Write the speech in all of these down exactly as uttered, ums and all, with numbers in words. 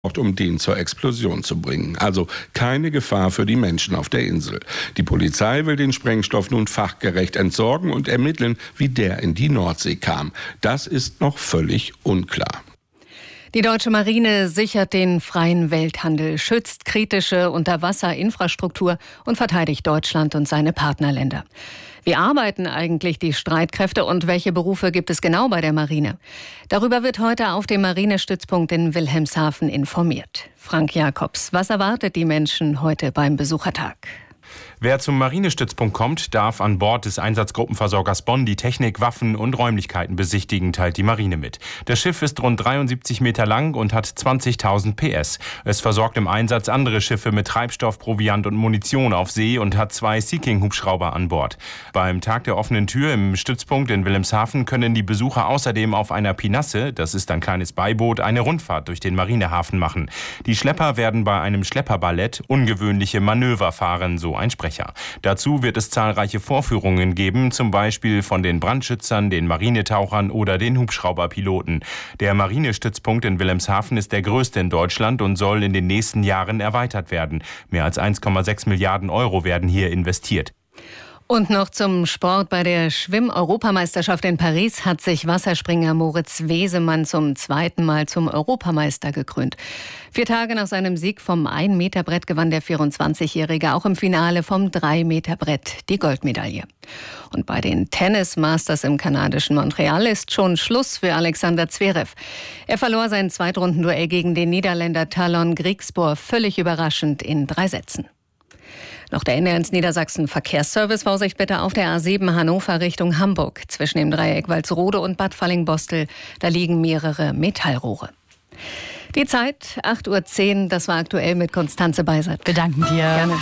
um den zur Explosion zu bringen. Also keine Gefahr für die Menschen auf der Insel. Die Polizei will den Sprengstoff nun fachgerecht entsorgen und ermitteln, wie der in die Nordsee kam. Das ist noch völlig unklar. Die deutsche Marine sichert den freien Welthandel, schützt kritische Unterwasserinfrastruktur und verteidigt Deutschland und seine Partnerländer. Wie arbeiten eigentlich die Streitkräfte und welche Berufe gibt es genau bei der Marine? Darüber wird heute auf dem Marinestützpunkt in Wilhelmshaven informiert. Frank Jakobs, was erwartet die Menschen heute beim Besuchertag? Wer zum Marinestützpunkt kommt, darf an Bord des Einsatzgruppenversorgers Bonn die Technik, Waffen und Räumlichkeiten besichtigen, teilt die Marine mit. Das Schiff ist rund dreiundsiebzig Meter lang und hat zwanzigtausend P S. Es versorgt im Einsatz andere Schiffe mit Treibstoff, Proviant und Munition auf See und hat zwei Sea-King-Hubschrauber an Bord. Beim Tag der offenen Tür im Stützpunkt in Wilhelmshaven können die Besucher außerdem auf einer Pinasse, das ist ein kleines Beiboot, eine Rundfahrt durch den Marinehafen machen. Die Schlepper werden bei einem Schlepperballett ungewöhnliche Manöver fahren, so ein Sprecher. Dazu wird es zahlreiche Vorführungen geben, zum Beispiel von den Brandschützern, den Marinetauchern oder den Hubschrauberpiloten. Der Marinestützpunkt in Wilhelmshaven ist der größte in Deutschland und soll in den nächsten Jahren erweitert werden. Mehr als eins Komma sechs Milliarden Euro werden hier investiert. Und noch zum Sport. Bei der Schwimm-Europameisterschaft in Paris hat sich Wasserspringer Moritz Wesemann zum zweiten Mal zum Europameister gekrönt. Vier Tage nach seinem Sieg vom ein-Meter-Brett gewann der vierundzwanzigjährige auch im Finale vom drei-Meter-Brett die Goldmedaille. Und bei den Tennis-Masters im kanadischen Montreal ist schon Schluss für Alexander Zverev. Er verlor sein Zweitrundenduell gegen den Niederländer Talon Griekspoor völlig überraschend in drei Sätzen. Noch der N D R eins Niedersachsen Verkehrsservice. Vorsicht bitte auf der A sieben Hannover Richtung Hamburg. Zwischen dem Dreieck Walsrode und Bad Fallingbostel. Da liegen mehrere Metallrohre. Die Zeit, acht Uhr zehn. Das war aktuell mit Konstanze Beisert. Wir danken dir. Gerne.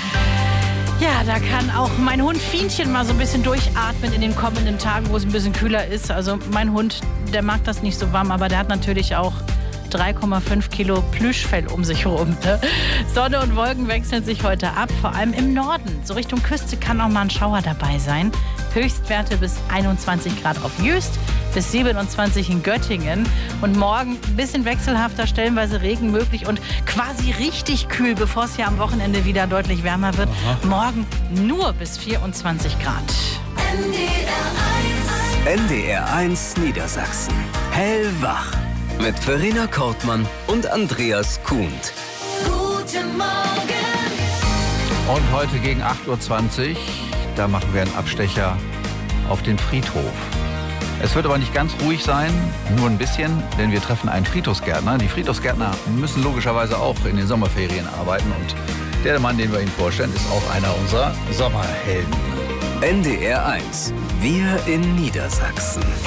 Ja, da kann auch mein Hund Fienchen mal so ein bisschen durchatmen in den kommenden Tagen, wo es ein bisschen kühler ist. Also mein Hund, der mag das nicht so warm, aber der hat natürlich auch drei Komma fünf Kilo Plüschfell um sich herum. Ne? Sonne und Wolken wechseln sich heute ab, vor allem im Norden. So Richtung Küste kann auch mal ein Schauer dabei sein. Höchstwerte bis einundzwanzig Grad auf Jüst, bis siebenundzwanzig in Göttingen. Und morgen ein bisschen wechselhafter, stellenweise Regen möglich und quasi richtig kühl, bevor es ja am Wochenende wieder deutlich wärmer wird. Aha. Morgen nur bis vierundzwanzig Grad. N D R eins. N D R eins Niedersachsen. Hellwach. Mit Verena Kortmann und Andreas Kuhnt. Guten Morgen. Und heute gegen acht Uhr zwanzig, da machen wir einen Abstecher auf den Friedhof. Es wird aber nicht ganz ruhig sein, nur ein bisschen, denn wir treffen einen Friedhofsgärtner. Die Friedhofsgärtner müssen logischerweise auch in den Sommerferien arbeiten. Und der Mann, den wir Ihnen vorstellen, ist auch einer unserer Sommerhelden. N D R eins. Wir in Niedersachsen.